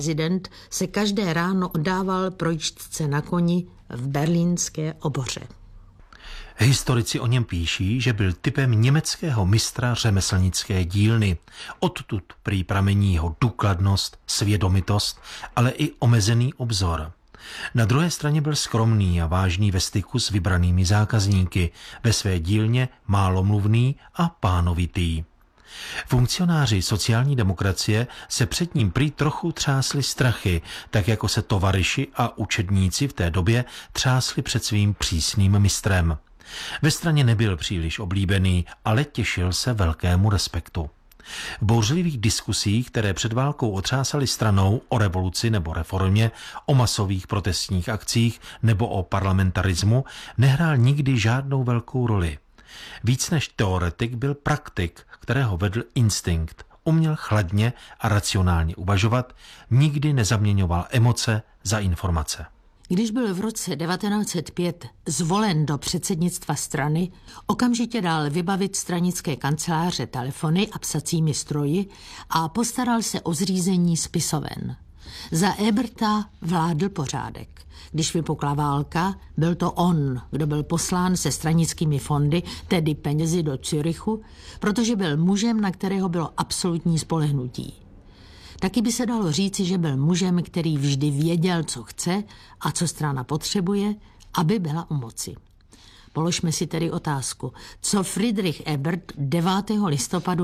Prezident se každé ráno oddával projížďce na koni v berlínské oboře. Historici o něm píší, že byl typem německého mistra řemeslnické dílny. Odtud prý pramení jeho důkladnost, svědomitost, ale i omezený obzor. Na druhé straně byl skromný a vážný ve styku s vybranými zákazníky, ve své dílně málomluvný a pánovitý. Funkcionáři sociální demokracie se před ním prý trochu třásli strachy, tak jako se tovaryši a učedníci v té době třásli před svým přísným mistrem. Ve straně nebyl příliš oblíbený, ale těšil se velkému respektu. V bouřlivých diskusích, které před válkou otřásaly stranou o revoluci nebo reformě, o masových protestních akcích nebo o parlamentarismu, nehrál nikdy žádnou velkou roli. Víc než teoretik byl praktik, kterého vedl instinkt. Uměl chladně a racionálně uvažovat, nikdy nezaměňoval emoce za informace. Když byl v roce 1905 zvolen do předsednictva strany, okamžitě dal vybavit stranické kanceláře telefony a psacími stroji a postaral se o zřízení spisoven. Za Eberta vládl pořádek. Když vypukla válka, byl to on, kdo byl poslán se stranickými fondy, tedy penězi do Zürichu, protože byl mužem, na kterého bylo absolutní spolehnutí. Taky by se dalo říci, že byl mužem, který vždy věděl, co chce a co strana potřebuje, aby byla u moci. Položme si tedy otázku, co Friedrich Ebert 9. listopadu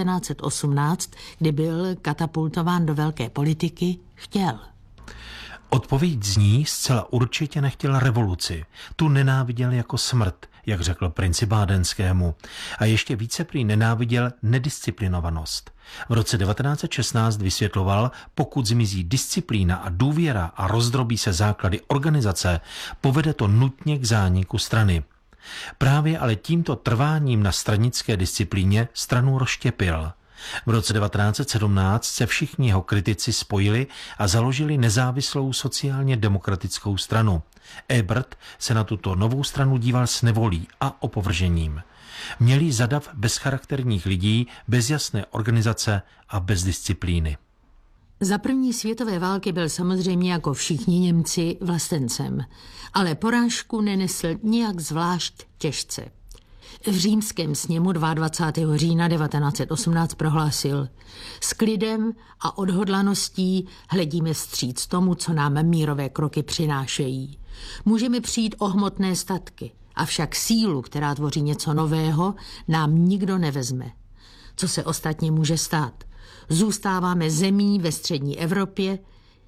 1918, kdy byl katapultován do velké politiky, chtěl. Odpověď zní, zcela určitě nechtěl revoluci. Tu nenáviděl jako smrt, jak řekl princi Bádenskému. A ještě více prý nenáviděl nedisciplinovanost. V roce 1916 vysvětloval, pokud zmizí disciplína a důvěra a rozdrobí se základy organizace, povede to nutně k zániku strany. Právě ale tímto trváním na stranické disciplíně stranu rozštěpil. V roce 1917 se všichni jeho kritici spojili a založili nezávislou sociálně demokratickou stranu. Ebert se na tuto novou stranu díval s nevolí a opovržením. Měli za dav bezcharakterních lidí, bez jasné organizace a bez disciplíny. Za první světové války byl samozřejmě jako všichni Němci vlastencem, ale porážku nenesl nijak zvlášť těžce. V římském sněmu 22. října 1918 prohlásil: s klidem a odhodlaností hledíme vstříc tomu, co nám mírové kroky přinášejí. Můžeme přijít o hmotné statky, avšak sílu, která tvoří něco nového, nám nikdo nevezme. Co se ostatně může stát? Zůstáváme zemí ve střední Evropě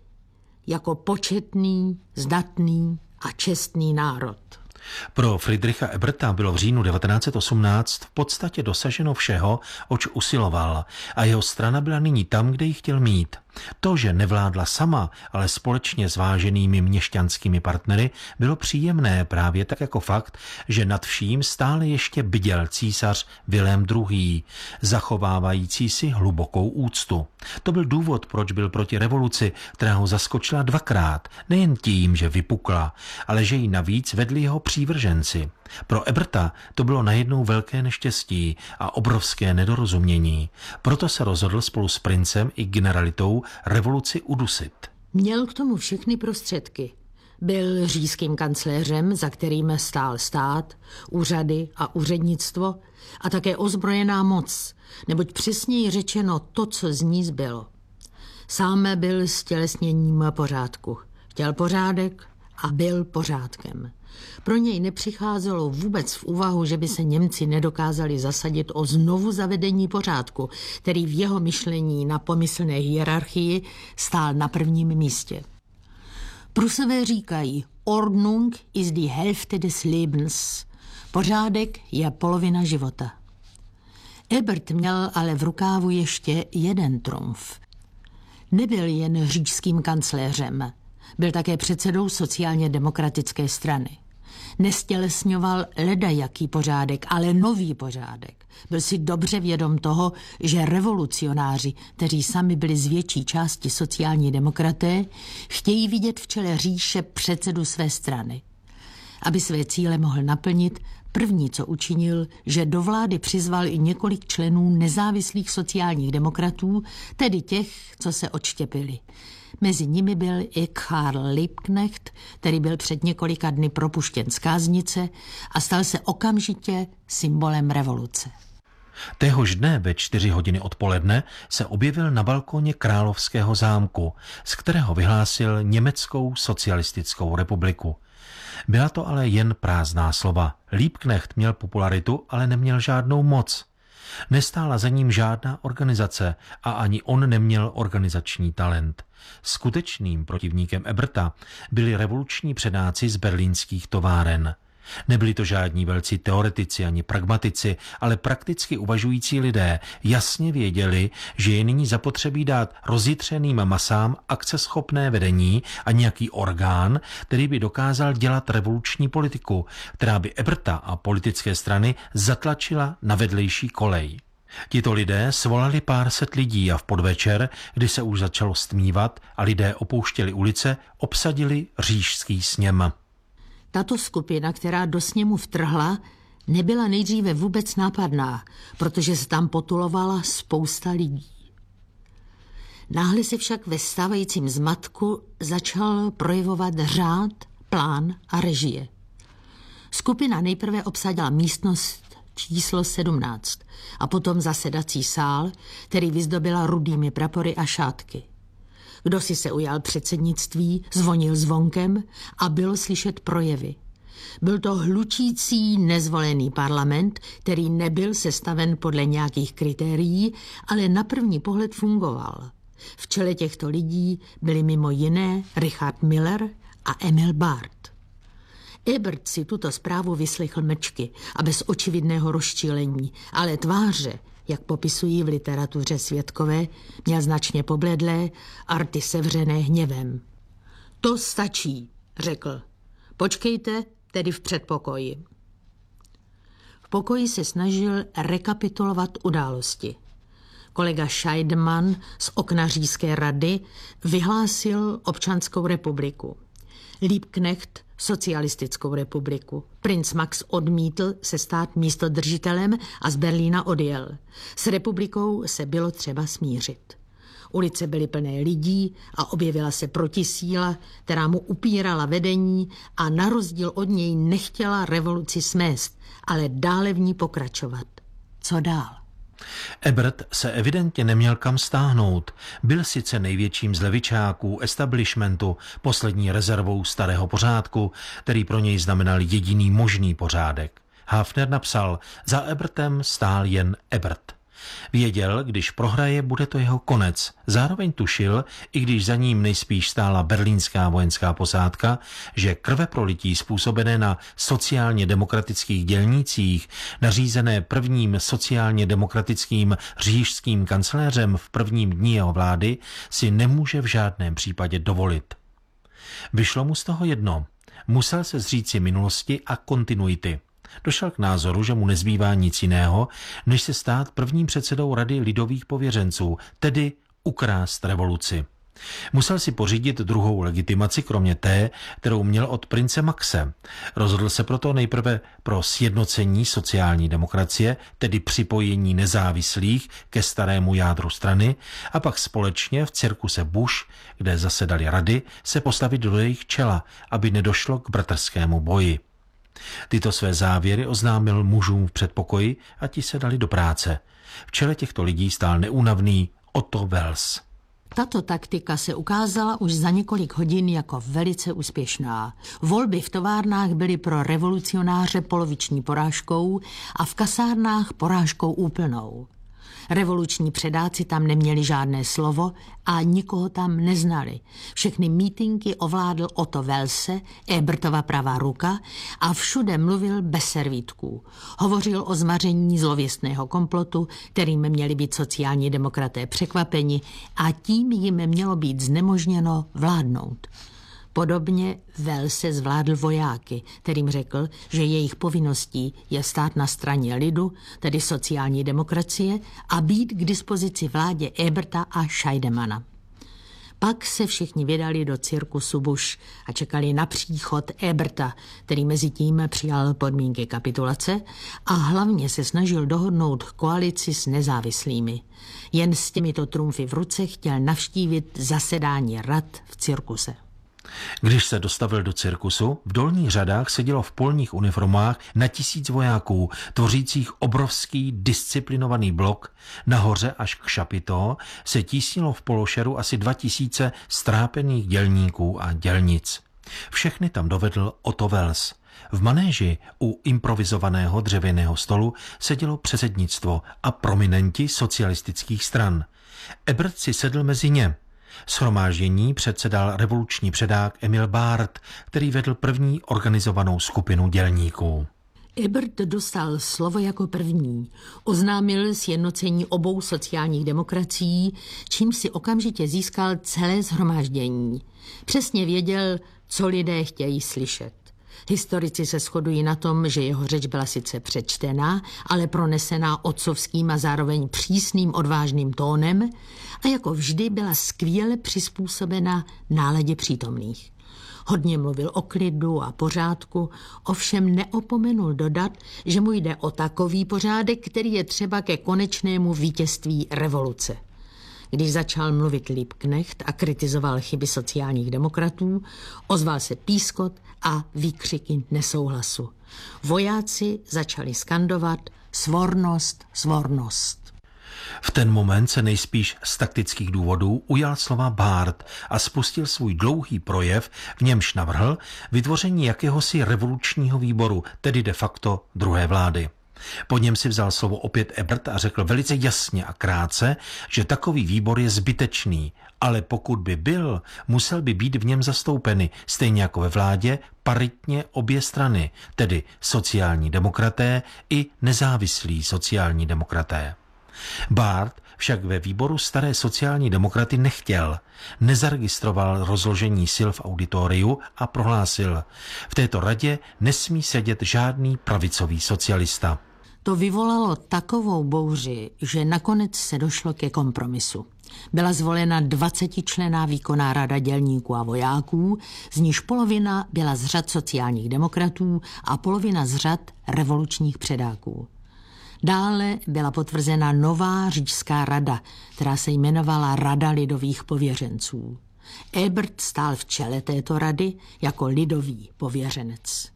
jako početný, zdatný a čestný národ. Pro Friedricha Eberta bylo v říjnu 1918 v podstatě dosaženo všeho, oč usiloval, a jeho strana byla nyní tam, kde ji chtěl mít. To, že nevládla sama, ale společně s váženými měšťanskými partnery, bylo příjemné právě tak jako fakt, že nad vším stále ještě bděl císař Vilém II., zachovávající si hlubokou úctu. To byl důvod, proč byl proti revoluci, která ho zaskočila dvakrát, nejen tím, že vypukla, ale že ji navíc vedli jeho přívrženci. Pro Eberta to bylo najednou velké neštěstí a obrovské nedorozumění. Proto se rozhodl spolu s princem i generalitou revoluci udusit. Měl k tomu všechny prostředky. Byl říšským kancléřem, za kterým stál stát, úřady a úřednictvo a také ozbrojená moc, neboť přesněji řečeno to, co z ní zbylo. Sám byl stělesněním pořádku. Chtěl pořádek a byl pořádkem. Pro něj nepřicházelo vůbec v úvahu, že by se Němci nedokázali zasadit o znovu zavedení pořádku, který v jeho myšlení na pomyslné hierarchii stál na prvním místě. Prusové říkají, Ordnung ist die Hälfte des Lebens. Pořádek je polovina života. Ebert měl ale v rukávu ještě jeden trumf. Nebyl jen říšským kancléřem, byl také předsedou sociálně demokratické strany. Nestělesňoval ledajaký pořádek, ale nový pořádek. Byl si dobře vědom toho, že revolucionáři, kteří sami byli z větší části sociální demokraté, chtějí vidět v čele říše předsedu své strany. Aby své cíle mohl naplnit, první, co učinil, že do vlády přizval i několik členů nezávislých sociálních demokratů, tedy těch, co se odštěpili. Mezi nimi byl i Karl Liebknecht, který byl před několika dny propuštěn z káznice a stal se okamžitě symbolem revoluce. Téhož dne ve 4 hodiny odpoledne se objevil na balkoně Královského zámku, z kterého vyhlásil Německou socialistickou republiku. Byla to ale jen prázdná slova. Liebknecht měl popularitu, ale neměl žádnou moc. Nestála za ním žádná organizace a ani on neměl organizační talent. Skutečným protivníkem Eberta byli revoluční předáci z berlínských továren. Nebyli to žádní velcí teoretici ani pragmatici, ale prakticky uvažující lidé jasně věděli, že je nyní zapotřebí dát rozjitřeným masám akceschopné vedení a nějaký orgán, který by dokázal dělat revoluční politiku, která by Eberta a politické strany zatlačila na vedlejší kolej. Tito lidé svolali pár set lidí a v podvečer, kdy se už začalo stmívat a lidé opouštěli ulice, obsadili Říšský sněm. Tato skupina, která do sněmu vtrhla, nebyla nejdříve vůbec nápadná, protože se tam potulovala spousta lidí. Náhle se však ve stávajícím zmatku začal projevovat řád, plán a režie. Skupina nejprve obsadila místnost číslo 17 a potom zasedací sál, který vyzdobila rudými prapory a šátky. Kdo si se ujal předsednictví, zvonil zvonkem a bylo slyšet projevy. Byl to hlučící nezvolený parlament, který nebyl sestaven podle nějakých kritérií, ale na první pohled fungoval. V čele těchto lidí byli mimo jiné Richard Miller a Emil Barth. Ebert si tuto zprávu vyslechl mlčky a bez očividného rozčílení, ale tváře, jak popisují v literatuře svědkové, měl značně pobledlé a rty sevřené hněvem. To stačí, řekl. Počkejte tedy v předpokoji. V pokoji se snažil rekapitulovat události. Kolega Scheidemann z okna Říšské rady vyhlásil Občanskou republiku. Liebknecht Socialistickou republiku. Princ Max odmítl se stát místodržitelem a z Berlína odjel. S republikou se bylo třeba smířit. Ulice byly plné lidí a objevila se protisíla, která mu upírala vedení a na rozdíl od něj nechtěla revoluci smést, ale dále v ní pokračovat. Co dál? Ebert se evidentně neměl kam stáhnout. Byl sice největším z levičáků establishmentu, poslední rezervou starého pořádku, který pro něj znamenal jediný možný pořádek. Hafner napsal, za Ebertem stál jen Ebert. Věděl, když prohraje, bude to jeho konec. Zároveň tušil, i když za ním nejspíš stála berlínská vojenská posádka, že krveprolití způsobené na sociálně demokratických dělnících, nařízené prvním sociálně demokratickým říšským kancléřem v prvním dni jeho vlády, si nemůže v žádném případě dovolit. Vyšlo mu z toho jedno. Musel se zříci minulosti a kontinuity. Došel k názoru, že mu nezbývá nic jiného, než se stát prvním předsedou Rady lidových pověřenců, tedy ukrást revoluci. Musel si pořídit druhou legitimaci, kromě té, kterou měl od prince Maxe. Rozhodl se proto nejprve pro sjednocení sociální demokracie, tedy připojení nezávislých ke starému jádru strany, a pak společně v cirkuse Bush, kde zasedali rady, se postavit do jejich čela, aby nedošlo k bratrskému boji. Tyto své závěry oznámil mužům v předpokoji a ti se dali do práce. V čele těchto lidí stál neúnavný Otto Wels. Tato taktika se ukázala už za několik hodin jako velice úspěšná. Volby v továrnách byly pro revolucionáře poloviční porážkou a v kasárnách porážkou úplnou. Revoluční předáci tam neměli žádné slovo a nikoho tam neznali. Všechny mítinky ovládl Otto Welse, Ebertova pravá ruka, a všude mluvil bez servítků. Hovořil o zmaření zlověstného komplotu, kterým měli být sociální demokraté překvapeni a tím jim mělo být znemožněno vládnout. Podobně Welse zvládl vojáky, kterým řekl, že jejich povinností je stát na straně lidu, tedy sociální demokracie, a být k dispozici vládě Eberta a Scheidemana. Pak se všichni vydali do cirkusu Bush a čekali na příchod Eberta, který mezi tím přijal podmínky kapitulace a hlavně se snažil dohodnout koalici s nezávislými. Jen s těmito trumfy v ruce chtěl navštívit zasedání rad v cirkuse. Když se dostavil do cirkusu, v dolních řadách sedělo v polních uniformách na 1000 vojáků, tvořících obrovský disciplinovaný blok. Nahoře až k šapito se tísnilo v pološeru asi 2000 strápených dělníků a dělnic. Všechny tam dovedl Otto Wels. V manéži u improvizovaného dřevěného stolu sedělo předsednictvo a prominenti socialistických stran. Ebert si sedl mezi ně. Shromáždění předsedal revoluční předák Emil Barth, který vedl první organizovanou skupinu dělníků. Ebert dostal slovo jako první. Oznámil sjednocení obou sociálních demokracií, čím si okamžitě získal celé shromáždění. Přesně věděl, co lidé chtějí slyšet. Historici se shodují na tom, že jeho řeč byla sice přečtená, ale pronesená otcovským a zároveň přísným odvážným tónem a jako vždy byla skvěle přizpůsobena náladě přítomných. Hodně mluvil o klidu a pořádku, ovšem neopomenul dodat, že mu jde o takový pořádek, který je třeba ke konečnému vítězství revoluce. Když začal mluvit Liebknecht a kritizoval chyby sociálních demokratů, ozval se pískot a výkřiky nesouhlasu. Vojáci začali skandovat svornost, svornost. V ten moment se nejspíš z taktických důvodů ujal slova Barth a spustil svůj dlouhý projev, v němž navrhl vytvoření jakéhosi revolučního výboru, tedy de facto druhé vlády. Po něm si vzal slovo opět Ebert a řekl velice jasně a krátce, že takový výbor je zbytečný, ale pokud by byl, musel by být v něm zastoupeny, stejně jako ve vládě, paritně obě strany, tedy sociální demokraté i nezávislí sociální demokraté. Barth však ve výboru staré sociální demokraty nechtěl, nezaregistroval rozložení sil v auditoriu a prohlásil, v této radě nesmí sedět žádný pravicový socialista. To vyvolalo takovou bouři, že nakonec se došlo ke kompromisu. Byla zvolena 20členná výkonná rada dělníků a vojáků, z níž polovina byla z řad sociálních demokratů a polovina z řad revolučních předáků. Dále byla potvrzena nová říšská rada, která se jmenovala Rada lidových pověřenců. Ebert stál v čele této rady jako lidový pověřenec.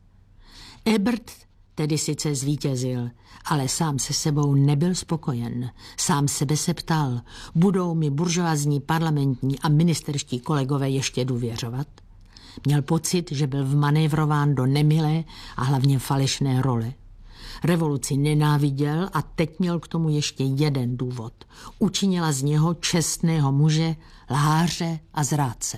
Ebert tedy sice zvítězil, ale sám se sebou nebyl spokojen. Sám sebe se ptal, budou mi buržoazní parlamentní a ministerští kolegové ještě důvěřovat? Měl pocit, že byl vmanévrován do nemilé a hlavně falešné role. Revoluci nenáviděl a teď měl k tomu ještě jeden důvod. Učinila z něho čestného muže, lháře a zrádce.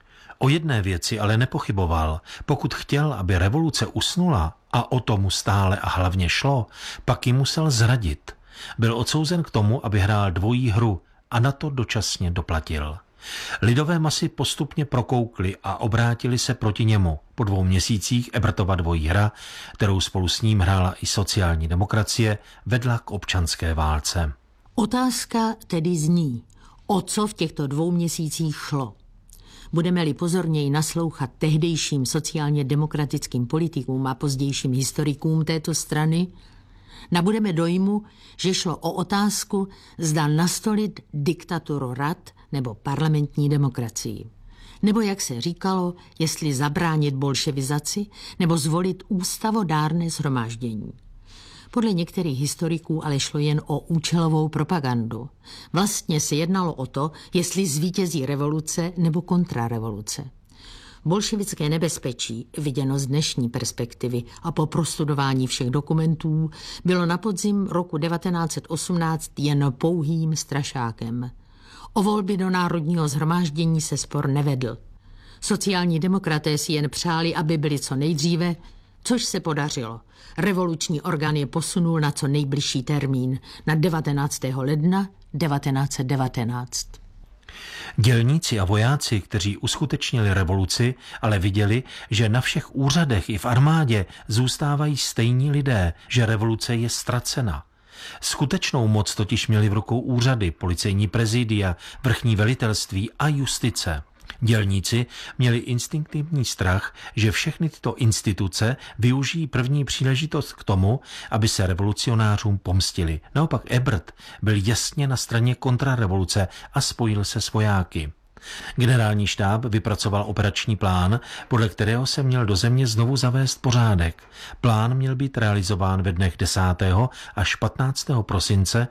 O jedné věci ale nepochyboval. Pokud chtěl, aby revoluce usnula, a o tomu stále a hlavně šlo, pak ji musel zradit. Byl odsouzen k tomu, aby hrál dvojí hru a na to dočasně doplatil. Lidové masy postupně prokoukly a obrátili se proti němu. Po 2 měsících Ebertova dvojí hra, kterou spolu s ním hrála i sociální demokracie, vedla k občanské válce. Otázka tedy zní, o co v těchto 2 měsících šlo. Budeme-li pozorněji naslouchat tehdejším sociálně demokratickým politikům a pozdějším historikům této strany, nabudeme dojmu, že šlo o otázku, zda nastolit diktaturu rad nebo parlamentní demokracii. Nebo, jak se říkalo, jestli zabránit bolševizaci nebo zvolit ústavodárné shromáždění. Podle některých historiků ale šlo jen o účelovou propagandu. Vlastně se jednalo o to, jestli zvítězí revoluce nebo kontrarevoluce. Bolševické nebezpečí, viděno z dnešní perspektivy a po prostudování všech dokumentů, bylo na podzim roku 1918 jen pouhým strašákem. O volby do Národního shromáždění se spor nevedl. Sociální demokraté si jen přáli, aby byli co nejdříve, což se podařilo. Revoluční orgán je posunul na co nejbližší termín, na 19. ledna 1919. Dělníci a vojáci, kteří uskutečnili revoluci, ale viděli, že na všech úřadech i v armádě zůstávají stejní lidé, že revoluce je ztracena. Skutečnou moc totiž měli v rukou úřady, policejní prezidia, vrchní velitelství a justice. Dělníci měli instinktivní strach, že všechny tyto instituce využijí první příležitost k tomu, aby se revolucionářům pomstili. Naopak Ebert byl jasně na straně kontrarevoluce a spojil se s vojáky. Generální štáb vypracoval operační plán, podle kterého se měl do země znovu zavést pořádek. Plán měl být realizován ve dnech 10. až 15. prosince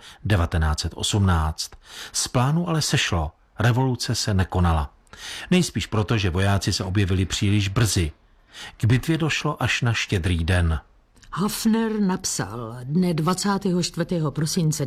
1918. Z plánu ale sešlo, revoluce se nekonala. Nejspíš proto, že vojáci se objevili příliš brzy. K bitvě došlo až na Štědrý den. Hafner napsal dne 24. prosince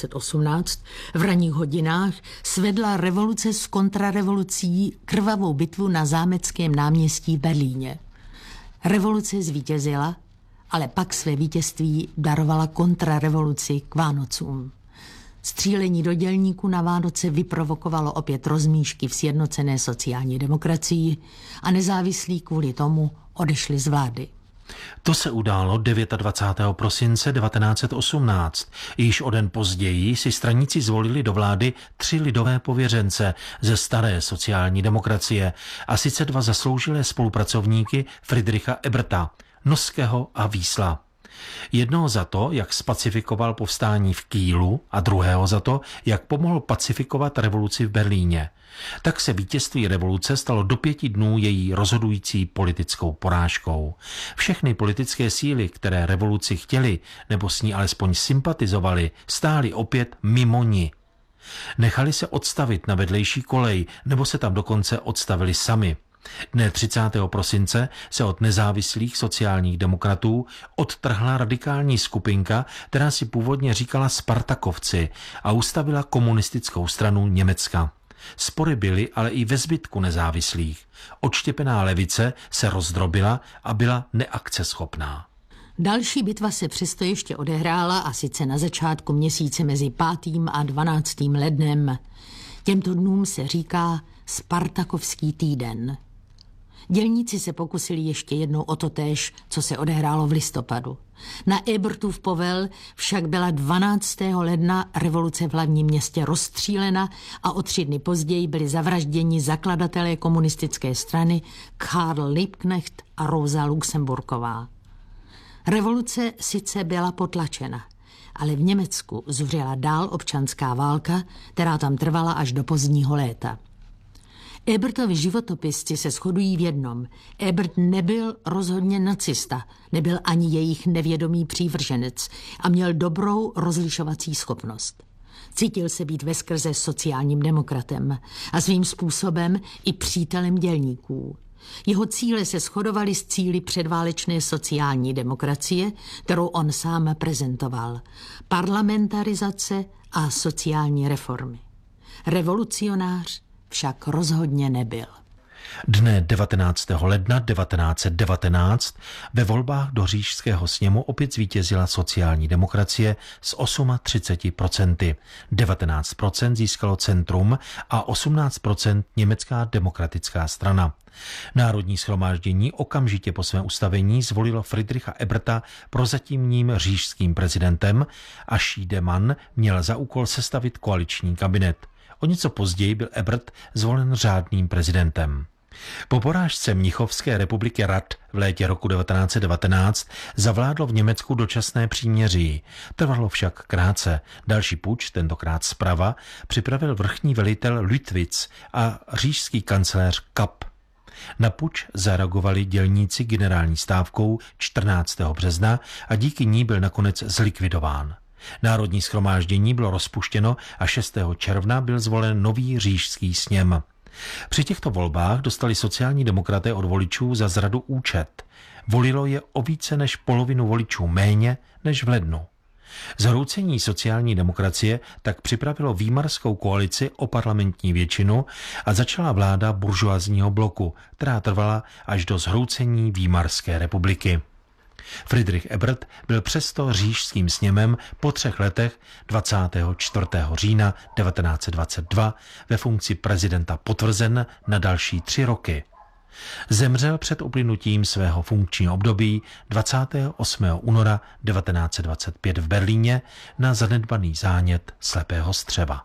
1918 v ranních hodinách svedla revoluce s kontrarevolucí krvavou bitvu na Zámeckém náměstí v Berlíně. Revoluce zvítězila, ale pak své vítězství darovala kontrarevoluci k Vánocům. Střílení do dělníků na Vánoce vyprovokovalo opět rozmíšky v sjednocené sociální demokracii a nezávislí kvůli tomu odešli z vlády. To se událo 29. prosince 1918. Již o den později si straníci zvolili do vlády 3 lidové pověřence ze staré sociální demokracie, a sice 2 zasloužilé spolupracovníky Friedricha Eberta, Noského a Wiesla. Jednoho za to, jak spacifikoval povstání v Kielu, a druhého za to, jak pomohl pacifikovat revoluci v Berlíně. Tak se vítězství revoluce stalo do 5 dnů její rozhodující politickou porážkou. Všechny politické síly, které revoluci chtěly, nebo s ní alespoň sympatizovali, stály opět mimo ní. Nechali se odstavit na vedlejší kolej, nebo se tam dokonce odstavili sami. Dne 30. prosince se od nezávislých sociálních demokratů odtrhla radikální skupinka, která si původně říkala Spartakovci, a ustavila komunistickou stranu Německa. Spory byly ale i ve zbytku nezávislých. Odštěpená levice se rozdrobila a byla neakceschopná. Další bitva se přesto ještě odehrála, a sice na začátku měsíce mezi 5. a 12. lednem. Těmto dnům se říká Spartakovský týden. Dělníci se pokusili ještě jednou o to též, co se odehrálo v listopadu. Na Ebertův povel však byla 12. ledna revoluce v hlavním městě rozstřílena a o 3 dny později byli zavražděni zakladatelé komunistické strany Karl Liebknecht a Rosa Luxemburková. Revoluce sice byla potlačena, ale v Německu zuřila dál občanská válka, která tam trvala až do pozdního léta. Ebertovi životopisci se shodují v jednom. Ebert nebyl rozhodně nacista, nebyl ani jejich nevědomý přívrženec a měl dobrou rozlišovací schopnost. Cítil se být veskrze sociálním demokratem a svým způsobem i přítelem dělníků. Jeho cíle se shodovaly s cíli předválečné sociální demokracie, kterou on sám prezentoval. Parlamentarizace a sociální reformy. Revolucionář však rozhodně nebyl. Dne 19. ledna 1919 ve volbách do Říšského sněmu opět zvítězila sociální demokracie s 38%. 19% získalo Centrum a 18% Německá demokratická strana. Národní shromáždění okamžitě po svém ustavení zvolilo Friedricha Eberta prozatímním říšským prezidentem a Schiedemann měl za úkol sestavit koaliční kabinet. O něco později byl Ebert zvolen řádným prezidentem. Po porážce Mnichovské republiky Rad v létě roku 1919 zavládlo v Německu dočasné příměří. Trvalo však krátce. Další puč, tentokrát zprava, připravil vrchní velitel Lüttwitz a říšský kancléř Kapp. Na puč zareagovali dělníci generální stávkou 14. března a díky ní byl nakonec zlikvidován. Národní shromáždění bylo rozpuštěno a 6. června byl zvolen nový říšský sněm. Při těchto volbách dostali sociální demokraté od voličů za zradu účet. Volilo je o více než polovinu voličů méně než v lednu. Zhroucení sociální demokracie tak připravilo výmarskou koalici o parlamentní většinu a začala vláda buržoazního bloku, která trvala až do zhroucení Výmarské republiky. Friedrich Ebert byl přesto říšským sněmem po 3 letech 24. října 1922 ve funkci prezidenta potvrzen na další 3 roky. Zemřel před uplynutím svého funkčního období 28. února 1925 v Berlíně na zanedbaný zánět slepého střeva.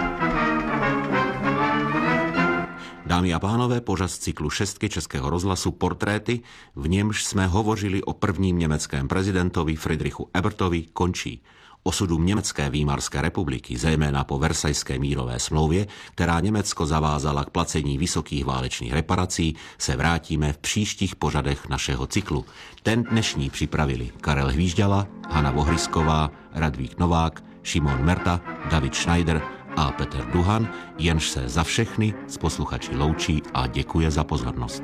Dámy a pánové, pořad z cyklu šestky Českého rozhlasu Portréty, v němž jsme hovořili o prvním německém prezidentovi Friedrichu Ebertovi, končí. Osudům Německé Výmarské republiky, zejména po Versajské mírové smlouvě, která Německo zavázala k placení vysokých válečných reparací, se vrátíme v příštích pořadech našeho cyklu. Ten dnešní připravili Karel Hvížďala, Hana Vohrysková, Radvík Novák, Šimon Merta, David Schneider a Petr Duhan, jenž se za všechny s posluchači loučí a děkuje za pozornost.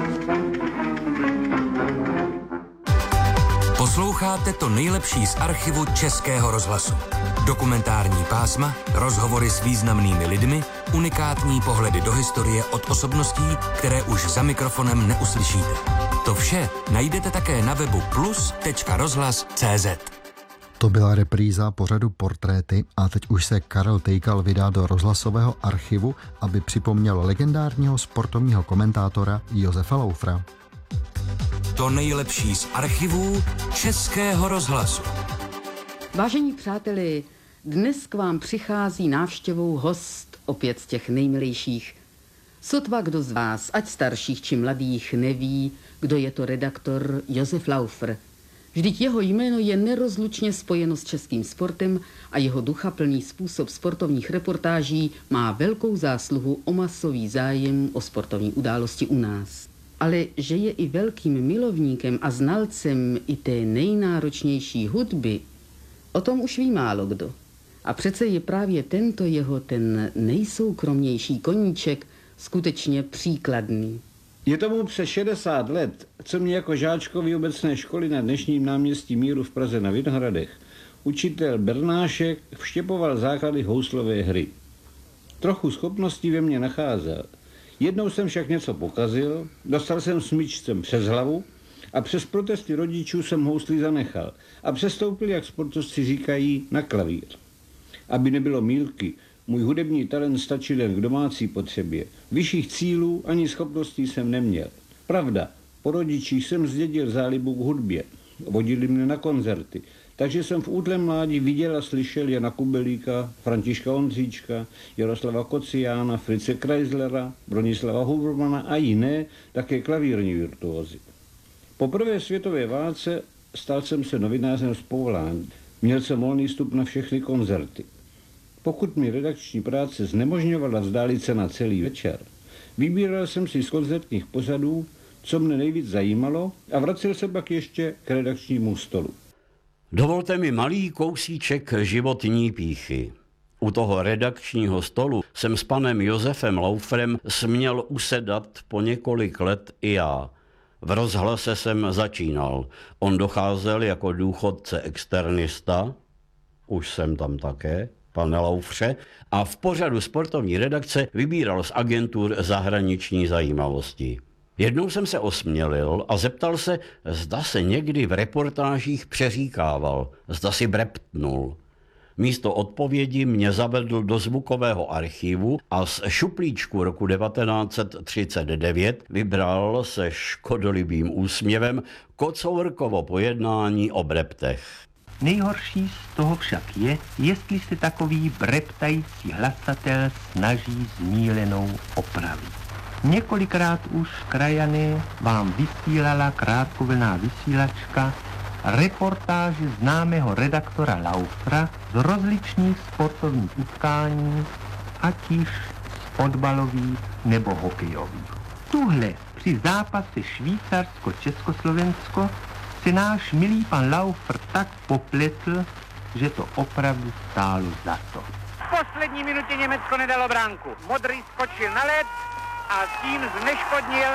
Posloucháte to nejlepší z archivu Českého rozhlasu. Dokumentární pásma, rozhovory s významnými lidmi, unikátní pohledy do historie od osobností, které už za mikrofonem neuslyšíte. To vše najdete také na webu plus.rozhlas.cz. To byla repríza pořadu Portréty a teď už se Karel Tejkal vydá do rozhlasového archivu, aby připomněl legendárního sportovního komentátora Josefa Laufra. To nejlepší z archivů Českého rozhlasu. Vážení přáteli, dnes k vám přichází návštěvou host, opět z těch nejmilejších. Sotva kdo z vás, ať starších či mladých, neví, kdo je to redaktor Josef Laufer. Vždyť jeho jméno je nerozlučně spojeno s českým sportem a jeho duchaplný způsob sportovních reportáží má velkou zásluhu o masový zájem o sportovní události u nás. Ale že je i velkým milovníkem a znalcem i té nejnáročnější hudby, o tom už ví málo kdo. A přece je právě tento jeho ten nejsoukromnější koníček skutečně příkladný. Je tomu přes 60 let, co mě jako žáčkovi obecné školy na dnešním náměstí Míru v Praze na Vinohradech učitel Bernášek vštěpoval základy houslové hry. Trochu schopností ve mně nacházel. Jednou jsem však něco pokazil, dostal jsem smyčcem přes hlavu a přes protesty rodičů jsem hously zanechal a přestoupil, jak sportovci říkají, na klavír. Aby nebylo mýlky, můj hudební talent stačil jen k domácí potřebě. Vyšších cílů ani schopností jsem neměl. Pravda, po rodičích jsem zdědil zálibu k hudbě. Vodili mě na koncerty, takže jsem v útlém mládí viděl a slyšel Jana Kubelíka, Františka Ondříčka, Jaroslava Kociána, Frice Kreislera, Bronislava Hubermana a jiné, také klavírní virtuózy. Po prvé světové válce stal jsem se novinářem z povolání. Měl jsem volný vstup na všechny koncerty. Pokud mi redakční práce znemožňovala vzdálit se na celý večer, vybíral jsem si z koncertních pořadů, co mne nejvíc zajímalo, a vracel se pak ještě k redakčnímu stolu. Dovolte mi malý kousíček životní pýchy. U toho redakčního stolu jsem s panem Josefem Lauferem směl usedat po několik let i já. V rozhlase jsem začínal. On docházel jako důchodce externista, už jsem tam také, pane Laufře, a v pořadu sportovní redakce vybíral z agentur zahraniční zajímavosti. Jednou jsem se osmělil a zeptal se, zda se někdy v reportážích přeříkával, zda si breptnul. Místo odpovědi mě zavedl do zvukového archivu a z šuplíčku roku 1939 vybral se škodolibým úsměvem Kocourkovo pojednání o breptech. Nejhorší z toho však je, jestli se takový breptající hlasatel snaží zmílenou opravit. Několikrát už krajany vám vysílala krátkovlnná vysílačka reportáže známého redaktora Laufra z rozličných sportovních utkání, ať již fotbalových nebo hokejových. Tuhle při zápase Švýcarsko-Československo si náš milý pan Laufer tak popletl, že to opravdu stálo za to. V poslední minutě Německo nedalo bránku. Modrý skočil na led a s tím zneškodnil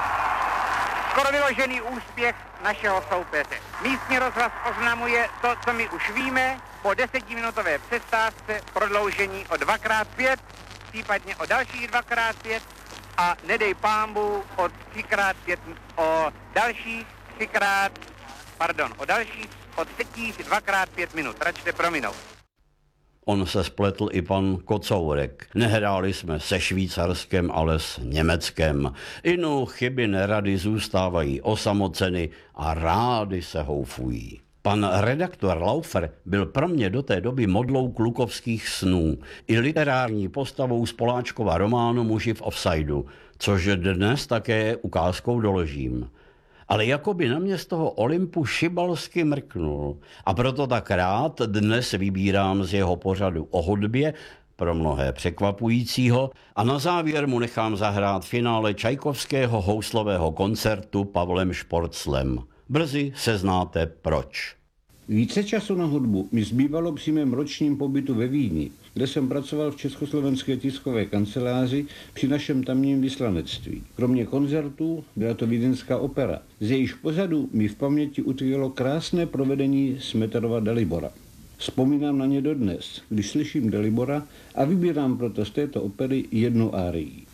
skoro vyložený úspěch našeho soupeře. Místní rozhlas oznamuje to, co my už víme, po 10minutové přestávce prodloužení o 2x5, případně o dalších 2x5 a nedej pámbu o 3x5, o dalších třetích 2x5 minut. Račte prominout. On se spletl i pan Kocourek. Nehráli jsme se Švýcarskem, ale s Německem. Inu chyby nerady zůstávají osamoceny a rády se houfují. Pan redaktor Laufer byl pro mě do té doby modlou klukovských snů i literární postavou z Poláčkova románu Muži v offsideu, což dnes také ukázkou doložím. Ale jakoby na mě z toho Olympu šibalsky mrknul a proto tak rád dnes vybírám z jeho pořadu o hudbě, pro mnohé překvapujícího, a na závěr mu nechám zahrát finále Čajkovského houslového koncertu Pavlem Šporclem. Brzy seznáte proč. Více času na hudbu mi zbývalo při mém ročním pobytu ve Vídni, kde jsem pracoval v Československé tiskové kanceláři při našem tamním vyslanectví. Kromě koncertů byla to vídeňská opera. Z jejíž pozadu mi v paměti utkvělo krásné provedení Smetanova Dalibora. Vzpomínám na ně dodnes, když slyším Dalibora a vybírám proto z této opery jednu árii.